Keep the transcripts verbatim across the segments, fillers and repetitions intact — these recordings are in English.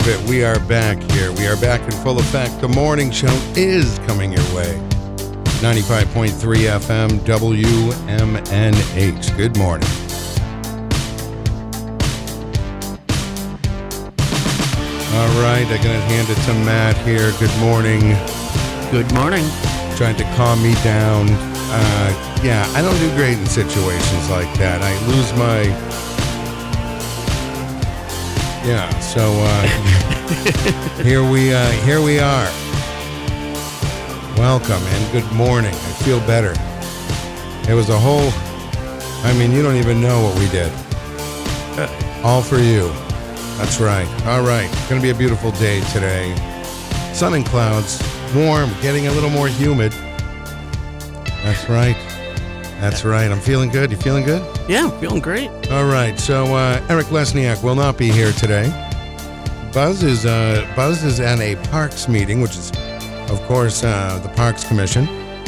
But we are back here. We are back in full effect. The morning show is coming your way. ninety-five point three F M, W M N H. Good morning. All right, I'm going to hand it to Matt here. Good morning. Good morning. Trying to calm me down. Uh, yeah, I don't do great in situations like that. I lose my... Yeah, so uh, here we uh, here we are. Welcome and good morning. I feel better. It was a whole... I mean, you don't even know what we did. All for you. That's right. All right. It's going to be a beautiful day today. Sun and clouds. Warm. Getting a little more humid. That's right. That's right. I'm feeling good. You feeling good? Yeah, I'm feeling great. All right. So uh, Eric Lesniak will not be here today. Buzz is uh, Buzz is at a Parks meeting, which is, of course, uh, the Parks Commission.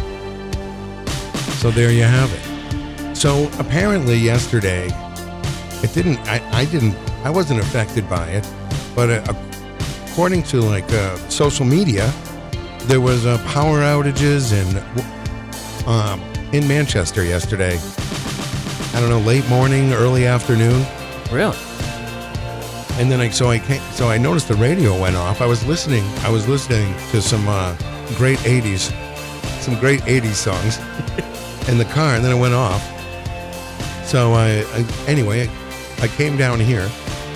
So there you have it. So apparently yesterday, it didn't. I, I didn't. I wasn't affected by it, but uh, according to like uh, social media, there was uh, power outages and um, in Manchester yesterday. I don't know, late morning, early afternoon. Really? And then I so I came, so I noticed the radio went off. I was listening. I was listening to some uh, great eighties, some great eighties songs in the car, and then it went off. So I, I anyway, I came down here.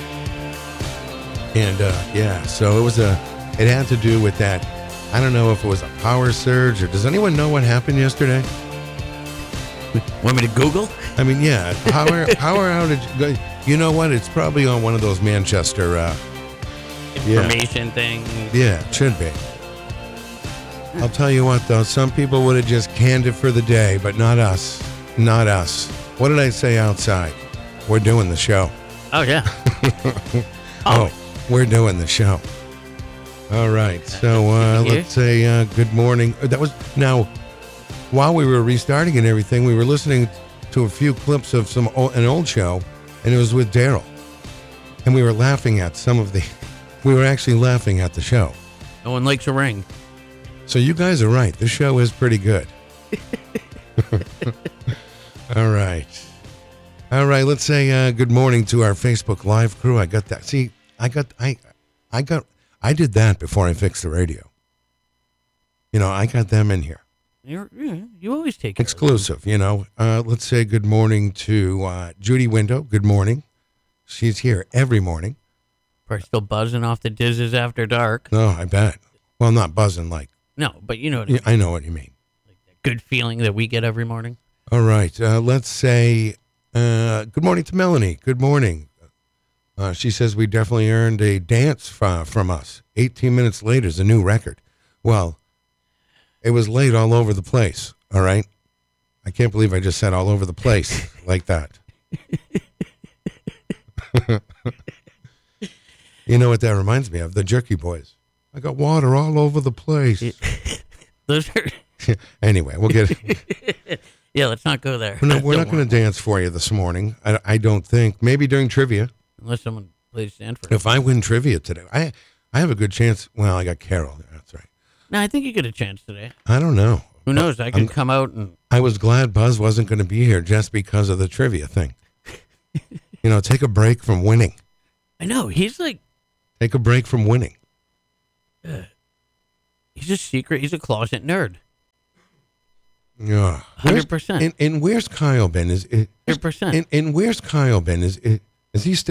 And, uh, yeah, so it was a, it had to do with that. I don't know if it was a power surge or does anyone know what happened yesterday? Want me to Google? I mean, yeah, power, power outage. You know what? It's probably on one of those Manchester, uh, Information yeah. thing. Yeah, it should be. I'll tell you what, though, some people would have just canned it for the day, but not us. Not us. What did I say outside? We're doing the show. Oh, yeah. oh. We're doing the show. All right. So uh, let's say uh, good morning. That was now while we were restarting and everything, we were listening to a few clips of some an old show, and it was with Daryl. And we were laughing at some of the we were actually laughing at the show. No one likes a ring. So you guys are right. The show is pretty good. All right. All right. Let's say uh, good morning to our Facebook Live crew. I got that. See, I got, I, I got, I did that before I fixed the radio. You know, I got them in here. You're, you always take care exclusive, you know. Uh, let's say good morning to uh, Judy Window. Good morning. She's here every morning. Probably still buzzing off the dizzes after dark. No, I bet. Well, not buzzing like. No, but you know what I mean. I know what you mean. Like that good feeling that we get every morning. All right. Uh, let's say uh, good morning to Melanie. Good morning. Uh, she says we definitely earned a dance f- from us. eighteen minutes later is a new record. Well, it was late all over the place, all right? I can't believe I just said all over the place like that. You know what that reminds me of? The Jerky Boys. I got water all over the place. Those are... Anyway, we'll get it. Yeah, let's not go there. We're not, we're not going to dance for you this morning. I, I don't think. Maybe during trivia. Unless someone plays Stanford. If I win trivia today, I I have a good chance. Well, I got Carol. That's right. No, I think you get a chance today. I don't know. Who knows? I could I'm, come out and... I was glad Buzz wasn't going to be here just because of the trivia thing. You know, take a break from winning. I know. He's like... Take a break from winning. Uh, he's a secret. He's a closet nerd. Yeah. one hundred percent. And, and where's Kyle been? Is it, one hundred percent. And, and where's Kyle been? Is, is, is he still...